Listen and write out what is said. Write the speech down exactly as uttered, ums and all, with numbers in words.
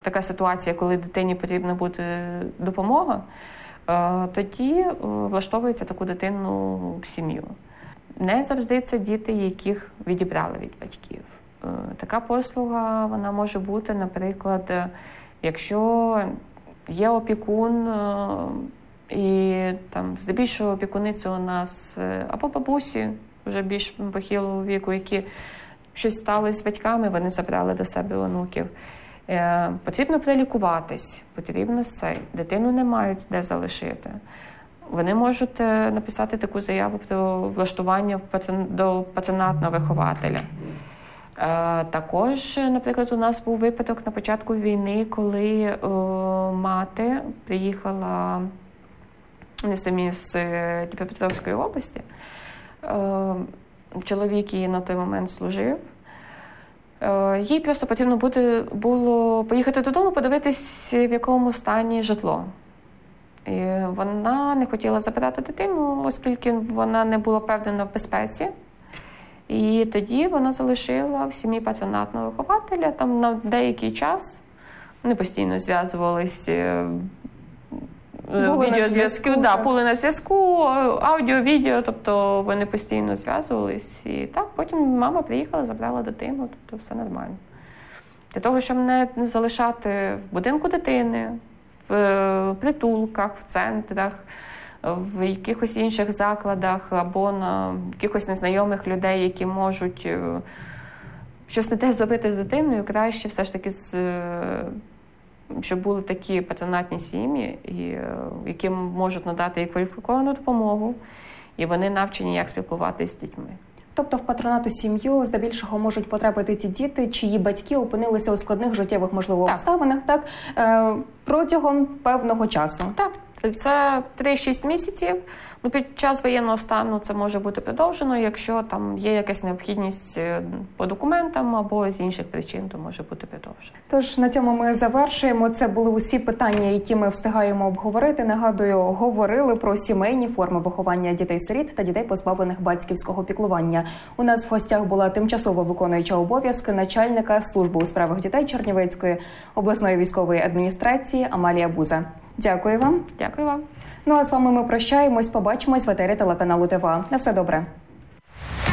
така ситуація, коли дитині потрібна буде допомога, тоді влаштовується таку дитину в сім'ю. Не завжди це діти, яких відібрали від батьків. Така послуга, вона може бути, наприклад, якщо є опікун, і там здебільшого опікуни це у нас або бабусі, вже більш похилого віку, які щось сталося з батьками, вони забрали до себе онуків. Е, потрібно прилікуватись, потрібно це. Дитину не мають де залишити. Вони можуть написати таку заяву про влаштування в патрон... до патронатного вихователя. Е, також, наприклад, у нас був випадок на початку війни, коли е, мати приїхала, вони самі з Дніпропетровської області. Е, чоловік її на той момент служив. Їй просто потрібно буде, було поїхати додому, подивитись, в якому стані житло. І вона не хотіла забирати дитину, оскільки вона не була впевнена в безпеці. І тоді вона залишила в сім'ї патронатного вихователя. Там на деякий час вони постійно зв'язувалися. Відеозв'язку, да, були на зв'язку, аудіо, відео, тобто вони постійно зв'язувались. І так, потім мама приїхала, забрала дитину, тобто все нормально. Для того, щоб не залишати в будинку дитини, в притулках, в центрах, в якихось інших закладах або на якихось незнайомих людей, які можуть щось не те зробити з дитиною, краще все ж таки з... щоб були такі патронатні сім'ї, які можуть надати і кваліфіковану допомогу, і вони навчені, як спілкуватися з дітьми. Тобто в патронату сім'ю здебільшого можуть потрапити ті діти, чиї батьки опинилися у складних життєвих, можливо, так. обставинах, так, е, протягом певного часу. Так, це три-шість місяців. Ну, під час воєнного стану це може бути продовжено, якщо там є якась необхідність по документам або з інших причин, то може бути продовжено. Тож на цьому ми завершуємо. Це були усі питання, які ми встигаємо обговорити. Нагадую, говорили про сімейні форми виховання дітей-сиріт та дітей, позбавлених батьківського піклування. У нас в гостях була тимчасово виконуюча обов'язки начальника служби у справах дітей Чернівецької обласної військової адміністрації Амалія Буза. Дякую вам. Дякую вам. Ну а з вами ми прощаємось, побачимось в етері телеканалу ТВА. На все добре.